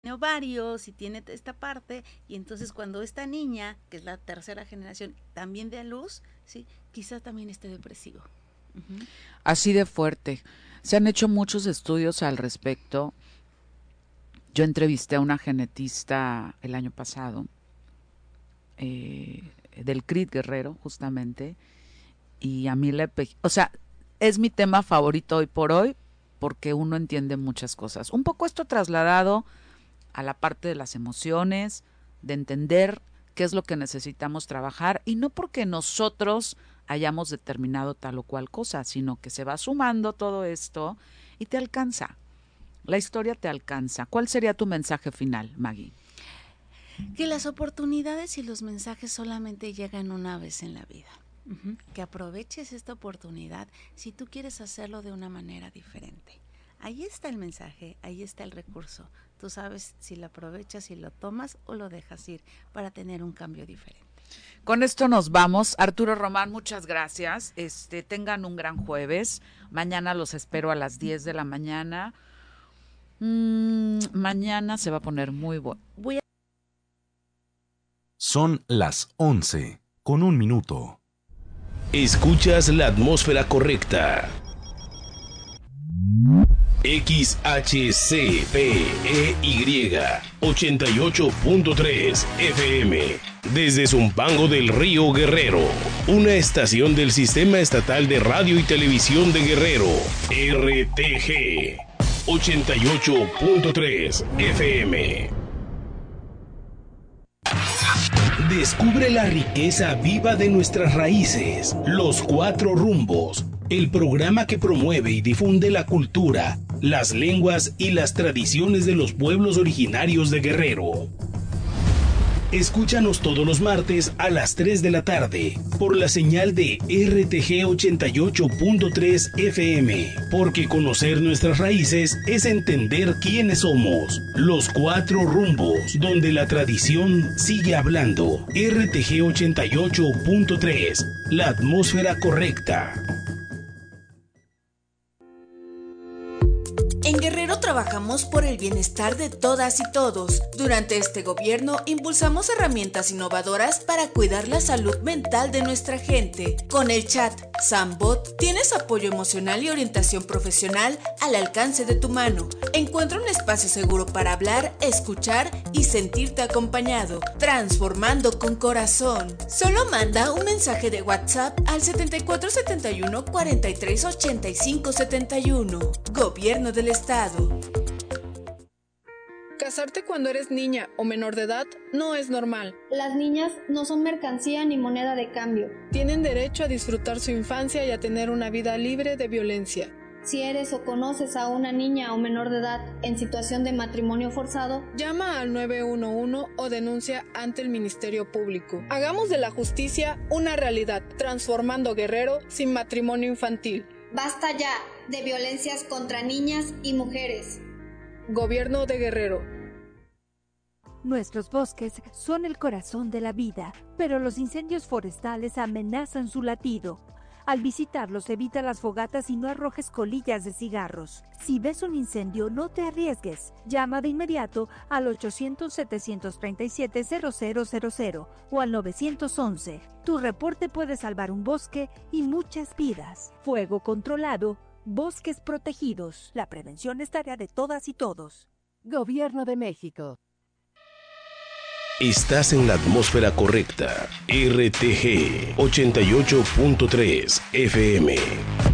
ovarios y tiene esta parte, y entonces cuando esta niña, que es la tercera generación, también dé a luz, ¿sí? Quizás también esté depresivo. Uh-huh. Así de fuerte. Se han hecho muchos estudios al respecto. Yo entrevisté a una genetista el año pasado, del CRIT Guerrero, justamente, y a mí o sea, es mi tema favorito hoy por hoy, porque uno entiende muchas cosas. Un poco esto trasladado a la parte de las emociones, de entender qué es lo que necesitamos trabajar, y no porque nosotros hayamos determinado tal o cual cosa, sino que se va sumando todo esto y te alcanza. La historia te alcanza. ¿Cuál sería tu mensaje final, Maggie? Que las oportunidades y los mensajes solamente llegan una vez en la vida. Uh-huh. Que aproveches esta oportunidad si tú quieres hacerlo de una manera diferente. Ahí está el mensaje, ahí está el recurso. Tú sabes si lo aprovechas, si lo tomas o lo dejas ir para tener un cambio diferente. Con esto nos vamos. Arturo Román, muchas gracias. Tengan un gran jueves. Mañana los espero a las 10 de la mañana. Mañana se va a poner muy bueno. Son las 11:01. Escuchas la atmósfera correcta. XHCPEY 88.3 FM desde Zumpango del Río Guerrero, una estación del Sistema Estatal de Radio y Televisión de Guerrero, RTG 88.3 FM. Descubre la riqueza viva de nuestras raíces. Los Cuatro Rumbos, el programa que promueve y difunde la cultura, las lenguas y las tradiciones de los pueblos originarios de Guerrero. Escúchanos todos los martes a las 3 de la tarde por la señal de RTG 88.3 FM, porque conocer nuestras raíces es entender quiénes somos. Los Cuatro Rumbos, donde la tradición sigue hablando. RTG 88.3, la atmósfera correcta. En Guerrero trabajamos por el bienestar de todas y todos. Durante este gobierno impulsamos herramientas innovadoras para cuidar la salud mental de nuestra gente. Con el chat Sambot tienes apoyo emocional y orientación profesional al alcance de tu mano. Encuentra un espacio seguro para hablar, escuchar y sentirte acompañado. Transformando con corazón. Solo manda un mensaje de WhatsApp al 7471 43 85 71. Gobierno del Estado. Casarte cuando eres niña o menor de edad no es normal. Las niñas no son mercancía ni moneda de cambio. Tienen derecho a disfrutar su infancia y a tener una vida libre de violencia. Si eres o conoces a una niña o menor de edad en situación de matrimonio forzado, llama al 911 o denuncia ante el Ministerio Público. Hagamos de la justicia una realidad, transformando Guerrero sin matrimonio infantil. Basta ya de violencias contra niñas y mujeres. Gobierno de Guerrero. Nuestros bosques son el corazón de la vida, pero los incendios forestales amenazan su latido. Al visitarlos, evita las fogatas y no arrojes colillas de cigarros. Si ves un incendio, no te arriesgues. Llama de inmediato al 800-737-0000 o al 911. Tu reporte puede salvar un bosque y muchas vidas. Fuego controlado, bosques protegidos. La prevención es tarea de todas y todos. Gobierno de México. Estás en la atmósfera correcta. RTG 88.3 FM.